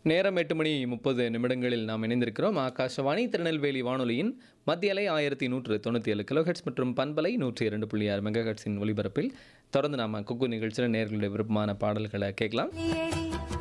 நேரம் 8:30 நாம் இணைந்திருக்கிறோம். ஆகாஷவாணி திருநெல்வேலி வானொலியின் மத்திய அலை 1197 கிலோஹெர்ட்ஸ் மற்றும் பண்பலை 102.6 மெகாஹெர்ட்ஸின் ஒலிபரப்பில் தொடர்ந்து நாம குக்கு நிகழ்ச்சியில் நேயர்களுடைய விருப்பமான பாடல்களை கேட்கலாம்.